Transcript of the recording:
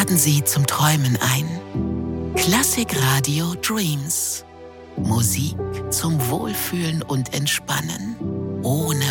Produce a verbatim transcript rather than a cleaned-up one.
laden Sie zum Träumen ein. Klassikradio Dreams. Musik zum Wohlfühlen und Entspannen. Ohne